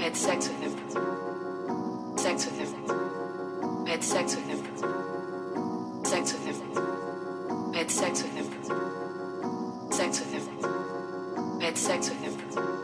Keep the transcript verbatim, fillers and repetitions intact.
had sex with him. Sex with him. Had sex with him. Sex with him. Had sex with him. Sex with him. Had sex with him.